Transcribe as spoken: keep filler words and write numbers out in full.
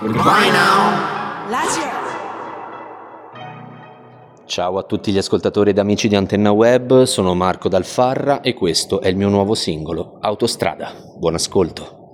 Goodbye now. Lazio. Ciao a tutti gli ascoltatori ed amici di Antenna Web, sono Marco Dal Farra e questo è il mio nuovo singolo, Autostrada. Buon ascolto.